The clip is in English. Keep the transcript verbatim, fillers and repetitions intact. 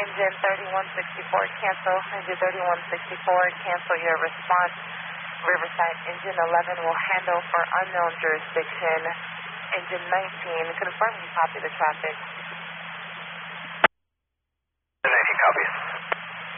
engine thirty-one sixty-four, cancel. Engine thirty-one sixty-four, cancel your response. Riverside, engine eleven will handle for unknown jurisdiction. Engine nineteen, confirm you copy the traffic.